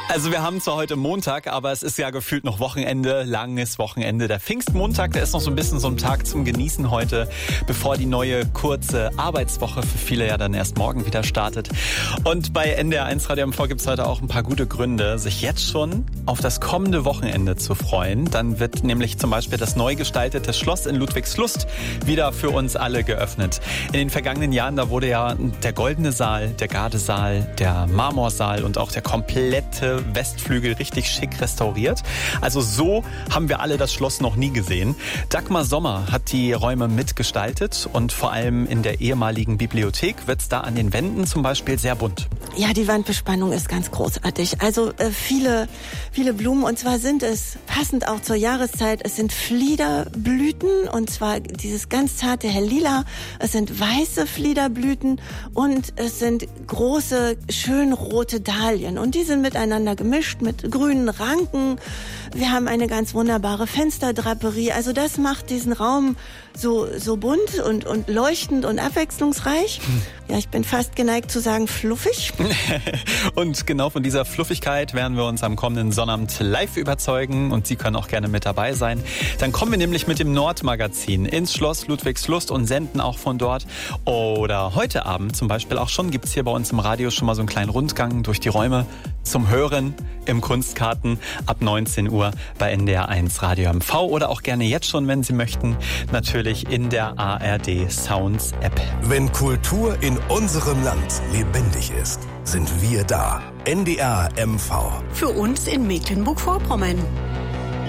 Also wir haben zwar heute Montag, aber es ist ja gefühlt noch Wochenende, langes Wochenende. Der Pfingstmontag, der ist noch so ein bisschen so ein Tag zum Genießen heute, bevor die neue kurze Arbeitswoche für viele ja dann erst morgen wieder startet. Und bei NDR1 Radio MV gibt es heute auch ein paar gute Gründe, sich jetzt schon auf das kommende Wochenende zu freuen. Dann wird nämlich zum Beispiel das neu gestaltete Schloss in Ludwigslust wieder für uns alle geöffnet. In den vergangenen Jahren, da wurde ja der Goldene Saal, der Gardesaal, der Marmorsaal und auch der komplette Westflügel richtig schick restauriert. Also so haben wir alle das Schloss noch nie gesehen. Dagmar Sommer hat die Räume mitgestaltet und vor allem in der ehemaligen Bibliothek wird es da an den Wänden zum Beispiel sehr bunt. Ja, die Wandbespannung ist ganz großartig. Also viele Blumen, und zwar sind es, passend auch zur Jahreszeit, es sind Fliederblüten, und zwar dieses ganz zarte Hellila, es sind weiße Fliederblüten und es sind große, schön rote Dahlien, und die sind miteinander gemischt mit grünen Ranken. Wir haben eine ganz wunderbare Fensterdraperie. Also das macht diesen Raum so bunt und leuchtend und abwechslungsreich. Ja, ich bin fast geneigt zu sagen fluffig. Und genau von dieser Fluffigkeit werden wir uns am kommenden Sonnabend live überzeugen, und Sie können auch gerne mit dabei sein. Dann kommen wir nämlich mit dem Nordmagazin ins Schloss Ludwigslust und senden auch von dort. Oder heute Abend zum Beispiel auch schon gibt's hier bei uns im Radio schon mal so einen kleinen Rundgang durch die Räume zum Hören im Kunstkarten ab 19 Uhr bei NDR1 Radio MV oder auch gerne jetzt schon, wenn Sie möchten, natürlich in der ARD Sounds App. Wenn Kultur in unserem Land lebendig ist, sind wir da. NDR MV. Für uns in Mecklenburg-Vorpommern.